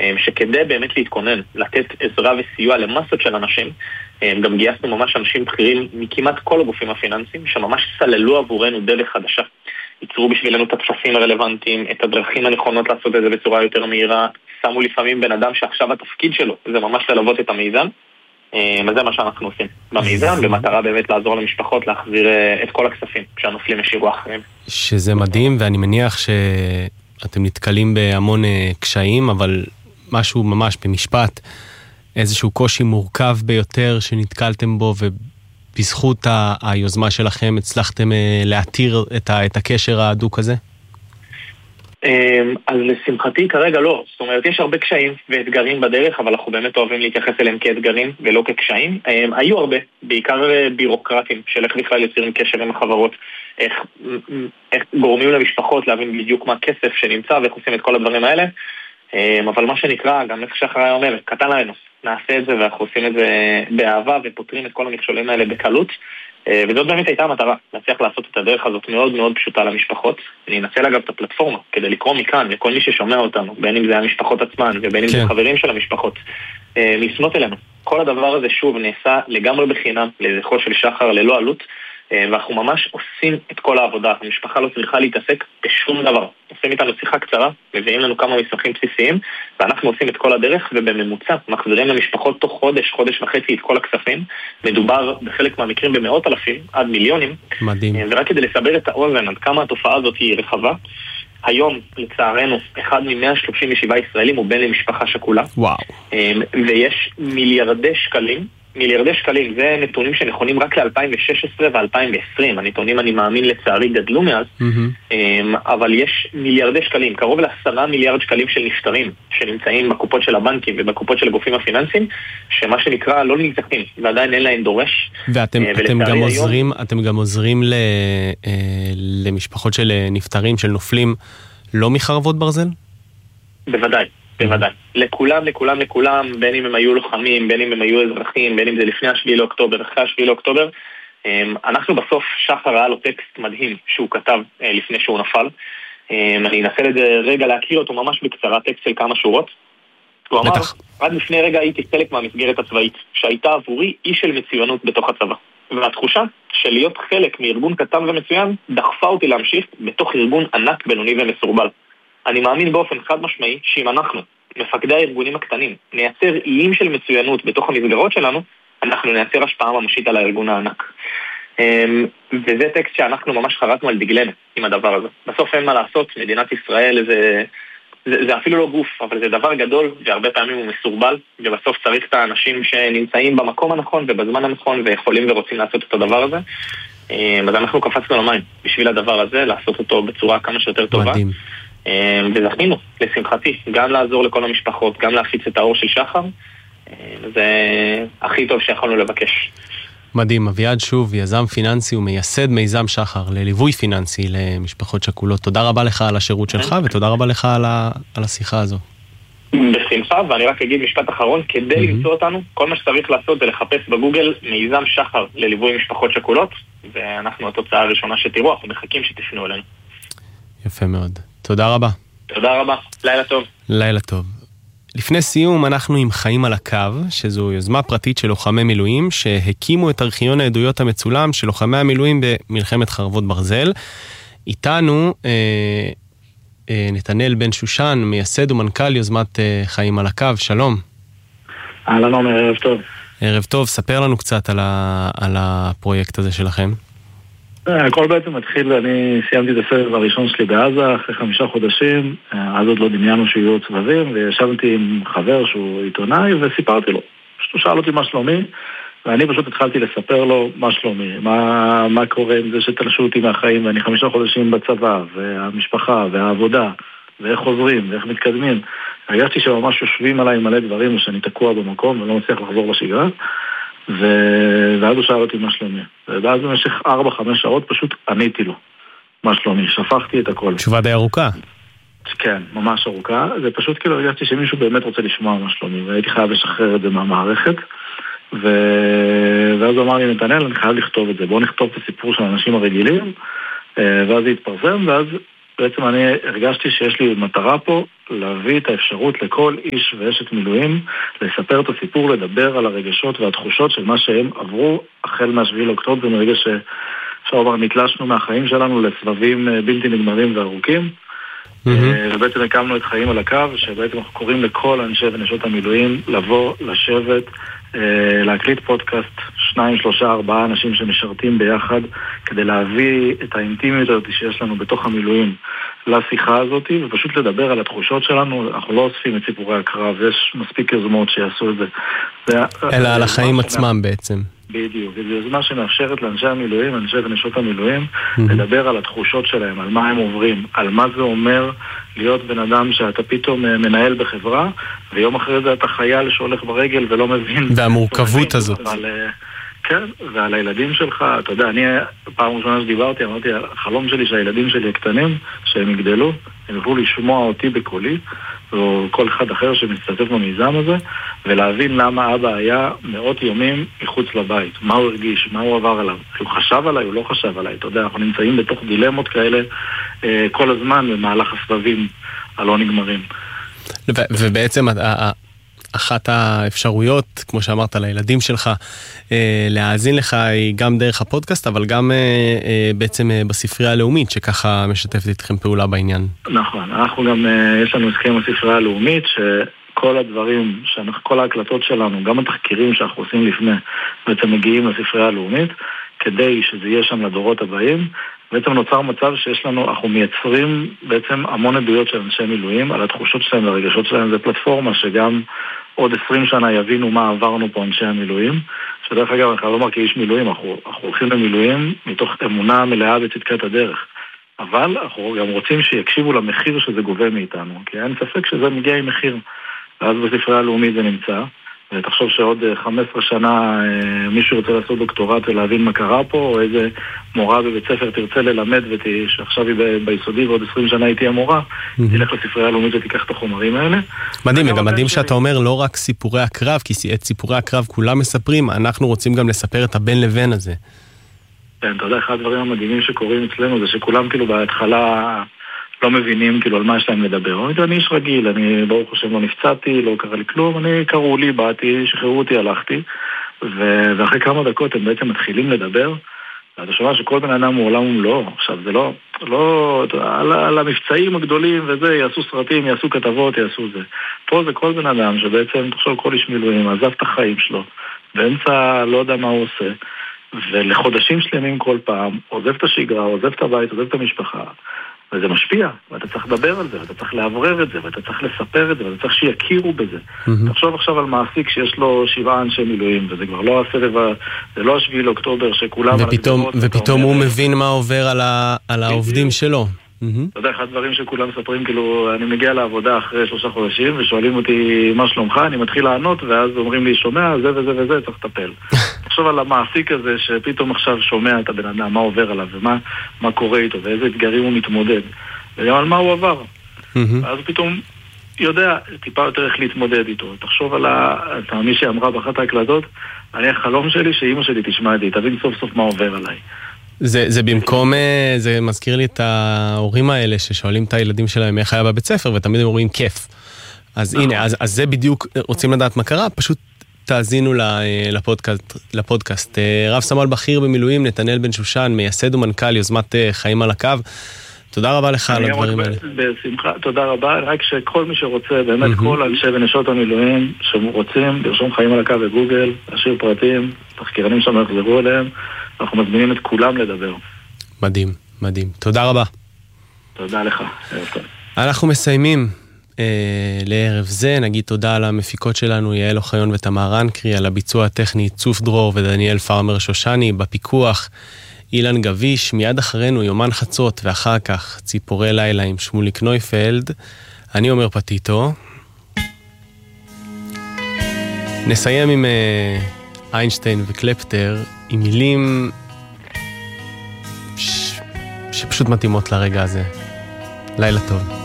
שכדי באמת להתכונן, לתת עזרה וסיוע למסות של אנשים, גם גייסנו ממש אנשים בכירים מכמעט כל הגופים הפיננסיים, שממש סללו עבורנו דרך חדשה. ייצרו בשבילנו את הטפסים הרלוונטיים, את הדרכים הנכונות לעשות את זה בצורה יותר מהירה, שמו לפעמים בן אדם שעכשיו התפקיד שלו, זה ממש ללוות את המיזם, וזה מה שאנחנו עושים במיזם, במטרה באמת לעזור למשפחות להחזיר את כל הכספים שהנופלים השאירו אחרים. שזה מדהים, ואני מניח שאתם נתקלים בהמון קשיים, אבל משהו ממש במשפט, איזשהו קושי מורכב ביותר שנתקלתם בו, ובזכות היוזמה שלכם הצלחתם להתיר את הקשר ההדוק הזה? אז לשמחתי כרגע לא, זאת אומרת יש הרבה קשיים ואתגרים בדרך, אבל אנחנו באמת אוהבים להתייחס אליהם כאתגרים ולא כקשיים. היו הרבה, בעיקר בירוקרטים של איך בכלל יוצרים קשר עם החברות, איך גורמים למשפחות להבין בדיוק מה הכסף שנמצא ואיך עושים את כל הדברים האלה, אבל מה שנקרא, גם איך שחר היה אומר, קטן עלינו, נעשה את זה ואנחנו עושים את זה באהבה ופותרים את כל המכשולים האלה בקלות, וזאת באמת הייתה המטרה, להצליח לעשות את הדרך הזאת מאוד מאוד פשוטה למשפחות. אני אנצל אגב את הפלטפורמה כדי לקרוא מכאן לכל מי ששומע אותנו, בין אם זה המשפחות עצמן ובין אם זה חברים של המשפחות, לפנות אלינו. כל הדבר הזה שוב נעשה לגמרי בחינם, לזכרו של שחר, ללא עלות, ואנחנו ממש עושים את כל העבודה. המשפחה לא צריכה להתעסק בשום דבר. עושים איתנו שיחה קצרה, מביאים לנו כמה מסמכים בסיסיים, ואנחנו עושים את כל הדרך, ובממוצע מחזירים למשפחות תוך חודש, חודש וחצי את כל הכספים. מדובר בחלק מהמקרים במאות אלפים, עד מיליונים. מדהים. ורק כדי לסבר את האוזן עד כמה התופעה הזאת היא רחבה, היום, לצערנו, אחד מ-137 ישראלים הוא בן למשפחה שכולה. וואו. ויש מיליארדי שקלים, זה נתונים שנכונים רק ל-2016 ו-2020, הנתונים אני מאמין לצערי גדלו מאז, אבל יש מיליארדי שקלים, קרוב ל10 מיליארד שקלים של נפטרים, שנמצאים בקופות של הבנקים ובקופות של הגופים הפיננסיים, שמה שנקרא לא נלקחים, ועדיין אין להם דורש. ואתם גם עוזרים למשפחות של נפטרים, של נופלים, לא מחרבות ברזל? בוודאי. בוודאי. לכולם, בין אם הם היו לוחמים, בין אם הם היו אזרחים, בין אם זה לפני 7 לאוקטובר, אחרי 7 לאוקטובר, אנחנו בסוף, שחר ראה לו טקסט מדהים שהוא כתב לפני שהוא נפל. אני אנסה רגע להכיר אותו ממש בקצרה, טקסט של כמה שורות. הוא אמר, עד לפני רגע הייתי חלק מהמסגרת הצבאית, שהייתה עבורי איש של מצוינות בתוך הצבא. והתחושה של להיות חלק מארגון קטן ומצוין, דחפה אותי להמשיך בתוך ארגון ענק, בינוני ומסורבל. אני מאמין באופן חד משמעי שאם אנחנו, מפקדי הארגונים הקטנים, נייצר איים של מצוינות בתוך המסגרות שלנו, אנחנו נייצר השפעה ממשית על הארגון הענק. וזה טקסט שאנחנו ממש חרטנו על דגלנו עם הדבר הזה. בסוף אין מה לעשות, מדינת ישראל זה אפילו לא גוף, אבל זה דבר גדול, והרבה פעמים הוא מסורבל, ובסוף צריך את האנשים שנמצאים במקום הנכון ובזמן הנכון, ויכולים ורוצים לעשות את הדבר הזה. אז אנחנו קפצנו למים בשביל הדבר הזה, לעשות אותו בצורה כמה שיותר טובה. מדהים. וזכינו, לשמחתי, גם לעזור לכל המשפחות, גם להפיץ את האור של שחר, זה הכי טוב שיכולנו לבקש. מדהים, אביעד שוב, יזם פיננסי ומייסד מיזם שחר לליווי פיננסי למשפחות שכולות. תודה רבה לך על השירות שלך, ותודה רבה לך על השיחה הזו. בשמחה, ואני רק אגיד משפט אחרון, כדי למצוא אותנו, כל מה שצריך לעשות זה לחפש בגוגל מיזם שחר לליווי משפחות שכולות, ואנחנו התוצאה הראשונה שתראו, אנחנו מחכים שתפנו אלינו. יפה מאוד. תודה רבה. תודה רבה. לילה טוב. לילה טוב. לפני סיום אנחנו עם חיים על הקו, שזו יוזמה פרטית של לוחמי מילואים, שהקימו את ארכיון העדויות המצולם של לוחמי המילואים במלחמת חרבות ברזל. איתנו נתנאל בן שושן, מייסד ומנכ"ל יוזמת חיים על הקו. שלום. אהלן עומר, ערב טוב. ערב טוב, ספר לנו קצת על הפרויקט הזה שלכם. הכל בעצם מתחיל, אני סיימתי את הסבב הראשון שלי בעזה אחרי 5 חודשים, אז עוד לא דמיינו שיהיו עוד סבבים, וישבתי עם חבר שהוא עיתונאי וסיפרתי לו. פשוט הוא שאל אותי מה שלומי, ואני פשוט התחלתי לספר לו מה שלומי, מה קורה עם זה שתלשו אותי מהחיים, ואני 5 חודשים בצבא, והמשפחה, והעבודה, ואיך חוזרים, ואיך מתקדמים. הרגשתי שממש יושבים עליי מלא דברים, ושאני תקוע במקום ולא מצליח לחזור לשגרה. ואז הוא שאל אותי מה שלומי, ואז במשך 4-5 שעות פשוט עניתי לו מה שלומי, שפכתי את הכל. תשובה די ארוכה. כן, ממש ארוכה. זה פשוט כאילו הרגשתי שמישהו באמת רוצה לשמוע מה שלומי, והייתי חייב לשחרר את זה מהמערכת. ואז הוא אמר לי, נתנאל, אני חייב לכתוב את זה, בואו נכתוב את הסיפור של האנשים הרגילים. ואז זה התפרסם, ואז בעצם אני הרגשתי שיש לי מטרה פה להביא את האפשרות לכל איש ואשת מילואים, לספר את הסיפור, לדבר על הרגשות והתחושות של מה שהם עברו החל מה7 לאוקטובר, מרגע שאפשר לומר נתלשנו מהחיים שלנו לסבבים בלתי נגמרים וארוכים. ובעצם הקמנו את חיים על הקו, שבעצם אנחנו קוראים לכל אנשי ונשות המילואים לבוא, לשבת, להקליט פודקאסט 2, 3, 4 אנשים שמשרתים ביחד כדי להביא את האינטימיות הזאת שיש לנו בתוך המילואים לשיחה הזאת, ופשוט לדבר על התחושות שלנו. אנחנו לא אוספים את סיפורי הקרב, יש מספיק יוזמות שיעשו את זה. אלא על החיים עצמם בעצם. בדיוק, זו יוזמה שמאפשרת לאנשי המילואים, אנשי ונשות המילואים, לדבר על התחושות שלהם, על מה הם עוברים, על מה זה אומר להיות בן אדם שאתה פתאום מנהל בחברה, ויום אחרי זה אתה חייל שהולך ברגל ולא מבין. והמורכבות הזאת. כן, ועל הילדים שלך, אתה יודע, אני פעם ראשונה שדיברתי, אמרתי, החלום שלי שהילדים שלי הקטנים, שהם יגדלו, הם יוכלו לשמוע אותי בקולי, או כל אחד אחר שמשתתף במיזם הזה, ולהבין למה אבא היה מאות ימים מחוץ לבית, מה הוא הרגיש, מה הוא עבר עליו, הוא חשב עליי, הוא לא חשב עליי, אתה יודע, אנחנו נמצאים בתוך דילמות כאלה כל הזמן במהלך הסבבים הלא נגמרים. ובעצם אחת האפשרויות, כמו שאמרת, לילדים שלך, להאזין לך היא גם דרך הפודקאסט, אבל גם בעצם בספרייה הלאומית, שככה משתפת איתכם פעולה בעניין. נכון, אנחנו גם, יש לנו הסכם בספרייה הלאומית, שכל הדברים, כל ההקלטות שלנו, גם התחקירים שאנחנו עושים לפני, בעצם מגיעים לספרייה הלאומית, כדי שזה יהיה שם לדורות הבאים. בעצם נוצר מצב שיש לנו, אנחנו מייצרים בעצם המון עדויות של אנשי מילואים, על התחושות שלהם והרגשות שלהם. זה פלטפורמה שגם עוד 20 שנה יבינו מה עברנו פה אנשי המילואים, שדרך אגב, אני חייב לומר כאיש מילואים, אנחנו הולכים למילואים מתוך אמונה מלאה בצדקת הדרך. אבל אנחנו גם רוצים שיקשיבו למחיר שזה גובה מאיתנו, כי אין ספק שזה מגיע עם מחיר. ואז בספרייה הלאומית זה נמצא, ותחשוב שעוד 15 שנה מישהו רוצה לעשות דוקטורט ולהבין מה קרה פה, או איזה מורה בבית ספר תרצה ללמד, שעכשיו היא ביסודי ועוד 20 שנה היא תהיה מורה, תלך לספרייה הלאומית ותיקח את החומרים האלה. מדהים, וגם מדהים שאתה אומר לא רק סיפורי הקרב, כי את סיפורי הקרב כולם מספרים, אנחנו רוצים גם לספר את הבן לבן הזה. כן, אתה יודע, אחד הדברים המדהימים שקורים אצלנו זה שכולם כאילו בהתחלה לא מבינים כאילו על מה יש להם לדבר. אני איש רגיל, אני ברוך השם לא נפצעתי, לא קרה לי כלום, אני קראו לי, באתי, שחררו אותי, הלכתי, ואחרי כמה דקות הם בעצם מתחילים לדבר, ואתה שומע שכל בן אדם הוא עולם ומלואו. עכשיו זה לא על המבצעים הגדולים וזה, יעשו סרטים, יעשו כתבות, יעשו זה. פה זה כל בן אדם שבעצם, תחשוב כל איש מילואים, עזב את החיים שלו, באמצע לא יודע מה הוא עושה, ולחודשים שלמים כל פעם, עוזב את השגרה, עוזב את הבית, עוזב את המשפחה, וזה משפיע, ואתה צריך לדבר על זה, ואתה צריך לעברר את זה, ואתה צריך לספר את זה, ואתה צריך שיכירו בזה. תחשוב עכשיו על מעסיק שיש לו 7 אנשי מילואים, וזה כבר לא הסבב, זה לא 7 לאוקטובר שכולם... ופתאום הוא מבין מה עובר על העובדים שלו. אתה יודע, אחד הדברים שכולם מספרים, כאילו, אני מגיע לעבודה אחרי 3 חודשים, ושואלים אותי מה שלומך, אני מתחיל לענות, ואז אומרים לי, שומע, זה וזה וזה, צריך לטפל. תחשוב על המעסיק הזה, שפתאום עכשיו שומע את הבן אדם, מה עובר עליו, ומה קורה איתו, ואיזה אתגרים הוא מתמודד, וגם על מה הוא עבר. אז פתאום יודע טיפה יותר איך להתמודד איתו. תחשוב על מי שאמרה באחת ההקלטות, אני החלום שלי שאמא שלי תשמע את זה, תבין סוף סוף מה עובר עליי. זה במקום, זה מזכיר לי את ההורים האלה ששואלים את הילדים שלהם איך היה בבית ספר, ותמיד הם אומרים כיף. אז הנה, אז זה בדיוק, רוצים לדעת מה קרה, פשוט תאזינו לפודקאסט. רב סמל בכיר במילואים, נתנאל בן שושן, מייסד ומנכ"ל יוזמת חיים על הקו. תודה רבה לך על הדברים האלה. בשמחה, תודה רבה. רק שכל מי שרוצה, באמת כל אנשי ונשות המילואים שרוצים, לרשום חיים על הקו בגוגל, להשאיר פרטים, תחקירנים שם יחזרו אליהם, אנחנו מזמינים את כולם לדבר. מדהים, מדהים. תודה רבה. תודה לך. אנחנו מסיימים לערב זה. נגיד תודה למפיקות שלנו, יעל אוחיון ותמר רנקרי, על הביצוע הטכני צוף דרור ודניאל פרמר שושני, בפיקוח אילן גביש. מיד אחרינו יומן חצות, ואחר כך ציפורי לילה עם שמוליק נויפלד. אני אומר פטיטו. נסיים עם איינשטיין וקלפטר, עם מילים שפשוט מתאימות לרגע הזה. לילה טוב.